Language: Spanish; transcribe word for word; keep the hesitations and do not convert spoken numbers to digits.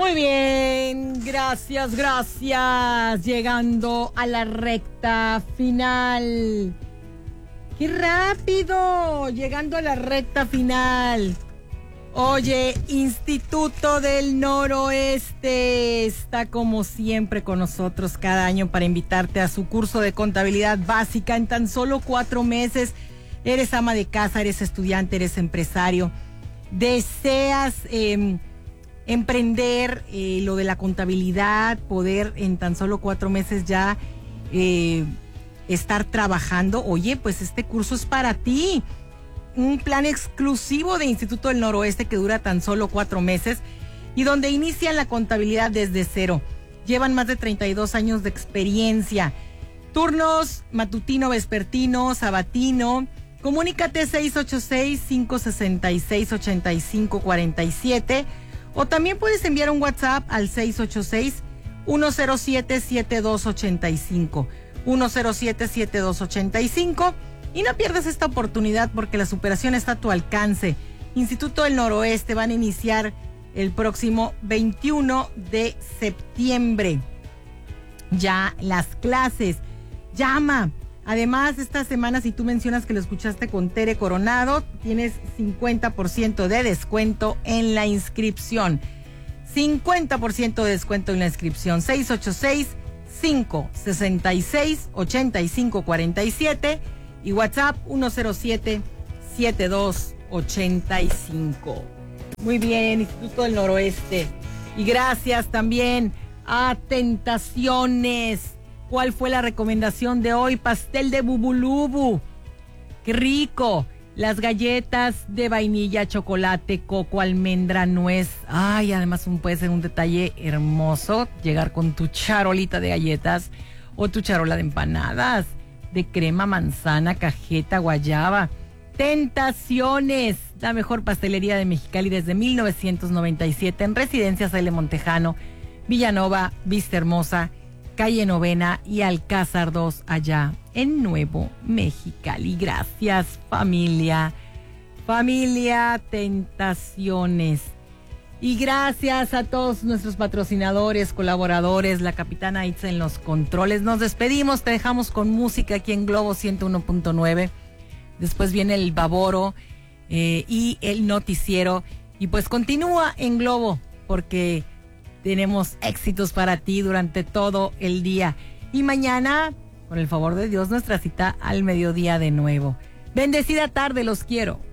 Muy bien, gracias, gracias. Llegando a la recta final. ¡Qué rápido! Llegando a la recta final. Oye, Instituto del Noroeste está como siempre con nosotros cada año para invitarte a su curso de contabilidad básica en tan solo cuatro meses. Eres ama de casa, eres estudiante, eres empresario. Deseas eh, emprender eh, lo de la contabilidad, poder en tan solo cuatro meses ya eh, estar trabajando. Oye, pues este curso es para ti. Un plan exclusivo de Instituto del Noroeste que dura tan solo cuatro meses y donde inician la contabilidad desde cero. Llevan más de treinta y dos años de experiencia. Turnos matutino, vespertino, sabatino. Comunícate seis ocho seis, cinco seis seis, ocho cinco cuatro siete o también puedes enviar un WhatsApp al seis ocho seis, uno cero siete, siete dos ocho cinco. uno cero siete, siete dos ocho cinco. Y no pierdas esta oportunidad porque la superación está a tu alcance. Instituto del Noroeste van a iniciar el próximo veintiuno de septiembre. Ya las clases. Llama. Además, esta semana, si tú mencionas que lo escuchaste con Tere Coronado, tienes cincuenta por ciento de descuento en la inscripción. cincuenta por ciento de descuento en la inscripción. seis ocho seis, cinco seis seis, ocho cinco cuatro siete y WhatsApp uno cero siete, siete dos ocho cinco. Muy bien, Instituto del Noroeste. Y gracias también a Tentaciones. ¿Cuál fue la recomendación de hoy? Pastel de bubulubu. ¡Qué rico! Las galletas de vainilla, chocolate, coco, almendra, nuez. Ay, además un, puede ser un detalle hermoso llegar con tu charolita de galletas o tu charola de empanadas de crema, manzana, cajeta, guayaba. Tentaciones, la mejor pastelería de Mexicali desde mil novecientos noventa y siete en Residencias L. Montejano, Villanova, Vista Hermosa, Calle Novena y Alcázar dos allá en Nuevo Mexicali. Gracias, familia. Familia Tentaciones. Y gracias a todos nuestros patrocinadores, colaboradores, la Capitana Itza en los controles. Nos despedimos, te dejamos con música aquí en Globo ciento uno punto nueve. Después viene el Baboro eh, y el noticiero. Y pues continúa en Globo porque tenemos éxitos para ti durante todo el día. Y mañana, con el favor de Dios, nuestra cita al mediodía de nuevo. Bendecida tarde, los quiero.